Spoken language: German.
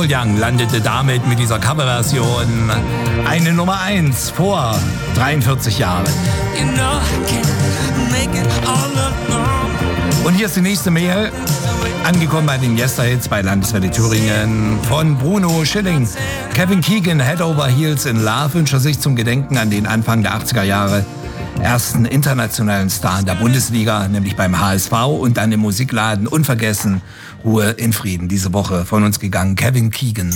Neil Young landete damit mit dieser Coverversion eine Nummer 1 vor 43 Jahren. Und hier ist die nächste Mail, angekommen bei den Yesterhits bei Landeswelle Thüringen von Bruno Schilling. Kevin Keegan, Head Over Heels in Love, wünscht er sich zum Gedenken an den Anfang der 80er Jahre ersten internationalen Star in der Bundesliga, nämlich beim HSV und dann im Musikladen. Unvergessen, Ruhe in Frieden. Diese Woche von uns gegangen, Kevin Keegan.